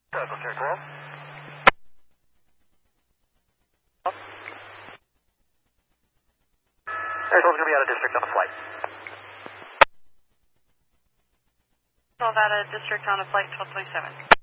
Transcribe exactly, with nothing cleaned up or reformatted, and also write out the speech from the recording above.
Okay, twelve. Airto's going to be out of district on a flight. twelve out of district on a flight twelve twenty-seven.